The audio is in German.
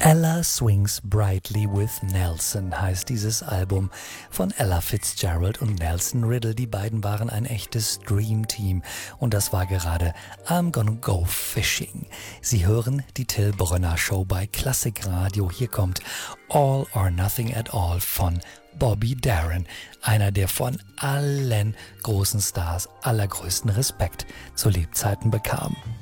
Ella Swings Brightly with Nelson heißt dieses Album von Ella Fitzgerald und Nelson Riddle. Die beiden waren ein echtes Dream Team und das war gerade I'm Gonna Go Fishing. Sie hören die Till Brönner Show bei Klassikradio. Hier kommt All or Nothing at All von Bobby Darin, einer, der von allen großen Stars allergrößten Respekt zu Lebzeiten bekam.